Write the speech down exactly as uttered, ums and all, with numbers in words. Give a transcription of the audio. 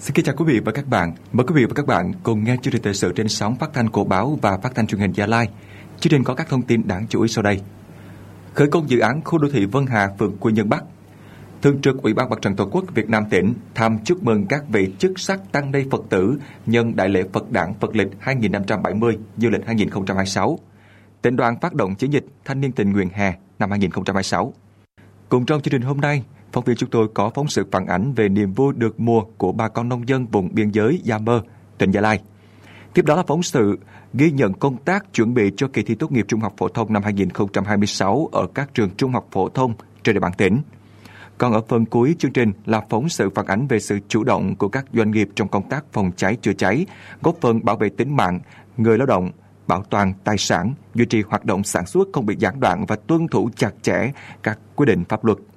Xin kính chào quý vị và các bạn. Mời quý vị và các bạn cùng nghe chương trình thời sự trên sóng phát thanh của báo và phát thanh truyền hình Gia Lai. Chương trình có các thông tin đáng chú ý sau đây. Khởi công dự án khu đô thị Vân Hà, phường Quy Nhơn Bắc. Thường trực Ủy ban Mặt trận Tổ quốc Việt Nam tỉnh thăm chúc mừng các vị chức sắc tăng ni Phật tử nhân Đại lễ Phật đản Phật lịch hai nghìn năm trăm bảy mươi, dương lịch hai nghìn không trăm hai mươi sáu. Tỉnh đoàn phát động chiến dịch Thanh niên tình nguyện hè năm hai nghìn không trăm hai mươi sáu. Cùng trong chương trình hôm nay, phóng viên chúng tôi có phóng sự phản ảnh về niềm vui được mùa của bà con nông dân vùng biên giới Gia Mơ, tỉnh Gia Lai. Tiếp đó là phóng sự ghi nhận công tác chuẩn bị cho kỳ thi tốt nghiệp trung học phổ thông năm hai nghìn không trăm hai mươi sáu ở các trường trung học phổ thông trên địa bàn tỉnh. Còn ở phần cuối chương trình là phóng sự phản ảnh về sự chủ động của các doanh nghiệp trong công tác phòng cháy chữa cháy, góp phần bảo vệ tính mạng người lao động, bảo toàn tài sản, duy trì hoạt động sản xuất không bị gián đoạn và tuân thủ chặt chẽ các quy định pháp luật.